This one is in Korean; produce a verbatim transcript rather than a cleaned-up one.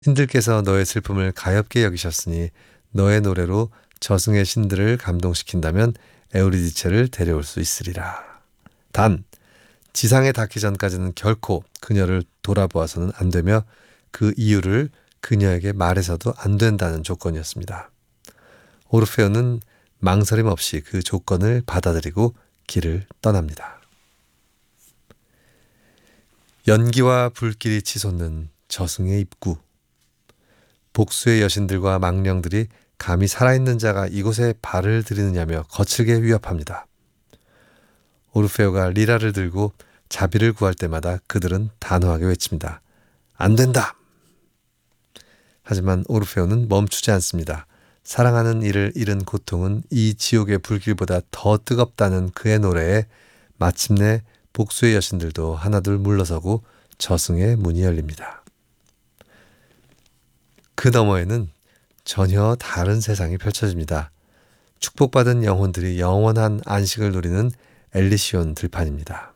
신들께서 너의 슬픔을 가엾게 여기셨으니 너의 노래로 저승의 신들을 감동시킨다면 에우리디체를 데려올 수 있으리라. 단 지상에 닿기 전까지는 결코 그녀를 돌아보아서는 안 되며 그 이유를 그녀에게 말해서도 안 된다는 조건이었습니다. 오르페오는 망설임 없이 그 조건을 받아들이고 길을 떠납니다. 연기와 불길이 치솟는 저승의 입구. 복수의 여신들과 망령들이 감히 살아있는 자가 이곳에 발을 들이느냐며 거칠게 위협합니다. 오르페오가 리라를 들고 자비를 구할 때마다 그들은 단호하게 외칩니다. 안 된다! 하지만 오르페오는 멈추지 않습니다. 사랑하는 이를 잃은 고통은 이 지옥의 불길보다 더 뜨겁다는 그의 노래에 마침내 복수의 여신들도 하나둘 물러서고 저승의 문이 열립니다. 그 너머에는 전혀 다른 세상이 펼쳐집니다. 축복받은 영혼들이 영원한 안식을 누리는 엘리시온 들판입니다.